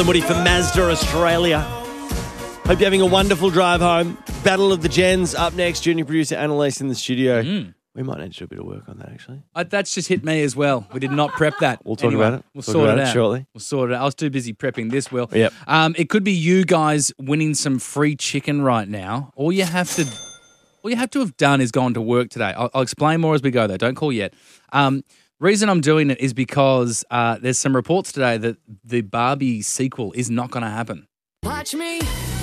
Somebody from Mazda Australia. Hope you're having a wonderful drive home. Battle of the Gens up next. Junior producer Annalise in the studio. We might need to do a bit of work on that, actually. That's just hit me as well. We did not prep that. We'll talk about it. We'll sort it out shortly. We'll sort it out. I was too busy prepping this, Will. Yep. It could be you guys winning some free chicken right now. All you have to have done is gone to work today. I'll explain more as we go, though. Don't call yet. Reason I'm doing it is because there's some reports today that the Barbie sequel is not going to happen. Watch me.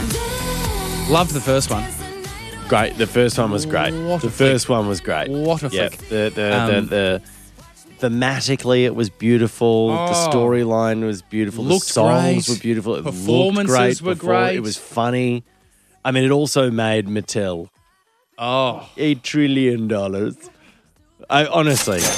Loved the first one. Great. The first one was great. The first one was great. What a flick. The thematically it was beautiful. The storyline was beautiful. The songs were beautiful. It Performances were great. It was funny. I mean, it also made Mattel $8 trillion. Honestly,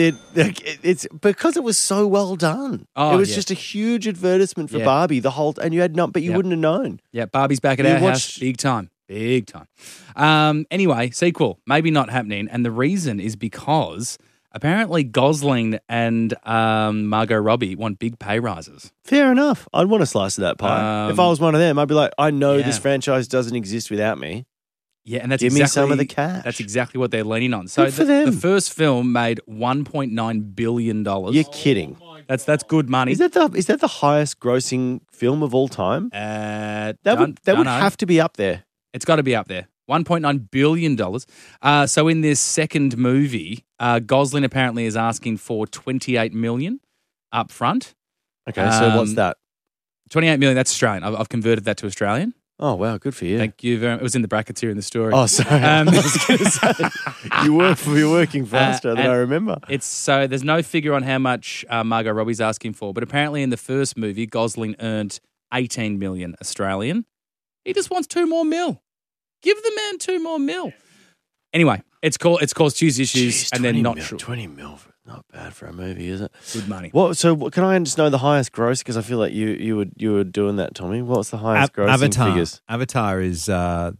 it's because it was so well done. It was just a huge advertisement for Barbie. And you had but you wouldn't have known. Yeah, Barbie's back at our house, big time. Big time. Anyway, sequel, maybe not happening. And the reason is because apparently Gosling and Margot Robbie want big pay rises. Fair enough. I'd want a slice of that pie. If I was one of them, I'd be like, I know this franchise doesn't exist without me. Yeah, and that's Give me some of the cash. That's exactly what they're leaning on. So Good for them. The first film made $1.9 billion. You're kidding. That's good money. Is that the highest grossing film of all time? That would have to be up there. It's got to be up there. $1.9 billion. So in this second movie, Gosling apparently is asking for $28 million up front. Okay, so what's that? $28 million, that's Australian. I've converted that to Australian. Oh, wow, good for you. Thank you very much. It was in the brackets here in the story. Oh, sorry. I was going to say, you're working faster than I remember. So there's no figure on how much Margot Robbie's asking for, but apparently in the first movie, Gosling earned 18 million Australian. He just wants 2 more mil. Give the man 2 more mil. Anyway, it's caused huge issues, and they're not sure. 20 mil, not bad for a movie, is it? Good money. Can I just know the highest gross? Because I feel like you were doing that, Tommy. What's the highest grossing figures? Avatar is the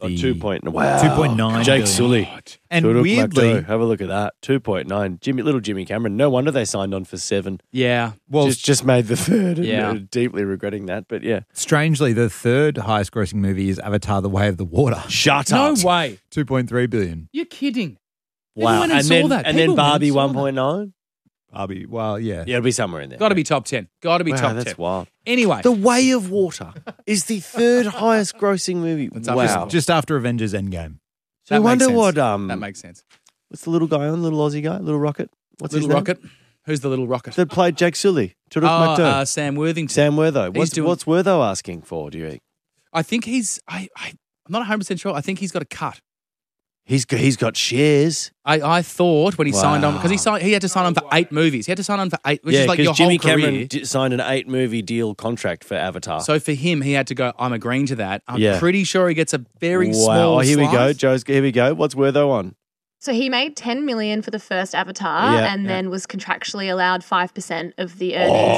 2.9. Jake Sully. And weirdly, have a look at that. 2.9. Little Jimmy Cameron. No wonder they signed on for 7. Yeah. Well, just made the third. And deeply regretting that, but yeah. Strangely, the third highest grossing movie is Avatar: The Way of the Water. Shut up. No way. 2.3 billion. You're kidding. Wow. And then Barbie 1.9? Barbie, well, yeah. Yeah, it'll be somewhere in there. Got to be top 10. Got to be top 10. That's wild. Anyway. The Way of Water is the third highest grossing movie. Wow. Just after Avengers Endgame. So I wonder what... that makes sense. What's the little guy on? Little Aussie guy? Little Rocket? What's Little his name? Rocket? Who's the little rocket? That played Jake Sully. Turuk Sam Worthington. Sam Wertho. What's Wertho asking for, do you think? I think he's... I'm not 100% sure. I think he's got a cut. He's got shares. I thought when he signed on, because he had to sign on for 8 movies. He had to sign on for 8, which is like your whole Jimmy career. Cameron signed an 8-movie deal contract for Avatar. So for him, he had to go, I'm agreeing to that. I'm pretty sure he gets a very small here we go. slice. Here we go. What's Wertho on? So he made $10 million for the first Avatar and then was contractually allowed 5% of the earnings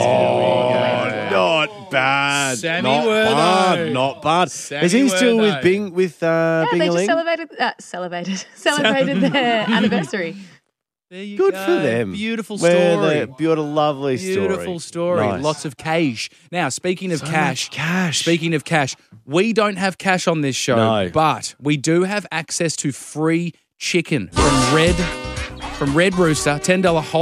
for Not bad. Sammy Wertho. Not bad. Sammy Is he still Wertho. with Bing with they just celebrated their anniversary. There you Good go. for them. Beautiful story. Lovely story. Beautiful story. Nice. Lots of cash. Now, speaking of Much cash. Speaking of cash, we don't have cash on this show, No. but we do have access to free chicken from Red Rooster, $10 whole